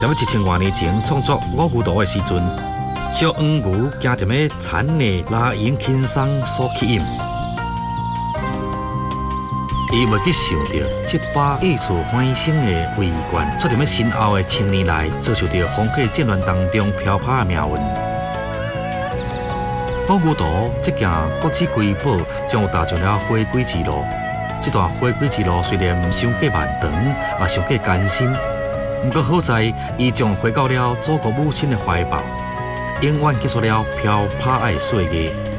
在1000多年前创作五牛图的时阵，小黄牛行踮咧田内拉引轻松所吸引。伊袂去想到，这把意趣欢声的飞冠，出踮咧身后的1000年来，遭受到风客战乱当中飘泊的命运。五牛图这件国之瑰宝，将有踏上了回归之路。这段回归之路虽然唔伤过漫长，也伤过艰辛，不过好在伊将回到了祖国母亲的怀抱，永远结束了漂泊的岁月。